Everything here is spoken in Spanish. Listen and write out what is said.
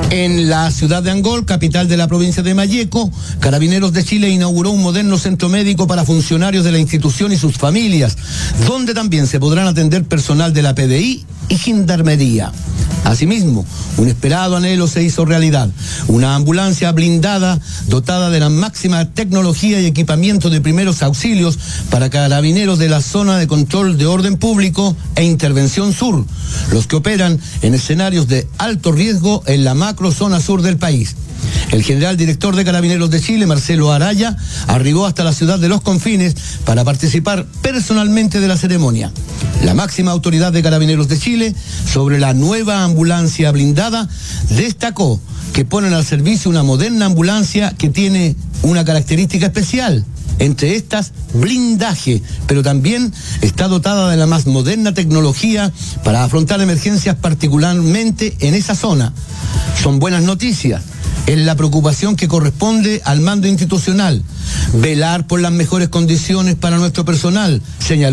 En la ciudad de Angol, capital de la provincia de Malleco, Carabineros de Chile inauguró un moderno centro médico para funcionarios de la institución y sus familias, donde también se podrán atender personal de la PDI y Gendarmería. Asimismo, un esperado anhelo se hizo realidad. Una ambulancia blindada dotada de la máxima tecnología y equipamiento de primeros auxilios para carabineros de la zona de control de orden público e intervención sur, los que operan en escenarios de alto riesgo en la macro zona sur del país. El general director de Carabineros de Chile, Marcelo Araya, arribó hasta la ciudad de Los Confines para participar personalmente de la ceremonia. La máxima autoridad de Carabineros de Chile, sobre la nueva ambulancia blindada, destacó que ponen al servicio una moderna ambulancia que tiene una característica especial. Entre estas, blindaje, pero también está dotada de la más moderna tecnología para afrontar emergencias, particularmente en esa zona. Son buenas noticias. Es la preocupación que corresponde al mando institucional, velar por las mejores condiciones para nuestro personal, señaló.